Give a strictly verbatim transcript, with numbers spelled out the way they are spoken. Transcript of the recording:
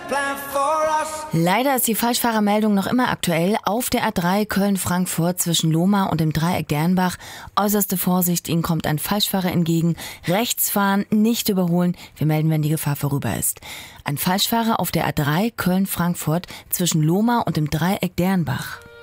Leider ist die Falschfahrermeldung noch immer aktuell. Auf der A drei Köln-Frankfurt zwischen Lohmar und dem Dreieck Dernbach. Äußerste Vorsicht, Ihnen kommt ein Falschfahrer entgegen. Rechts fahren, nicht überholen. Wir melden, wenn die Gefahr vorüber ist. Ein Falschfahrer auf der A drei Köln-Frankfurt zwischen Lohmar und dem Dreieck Dernbach.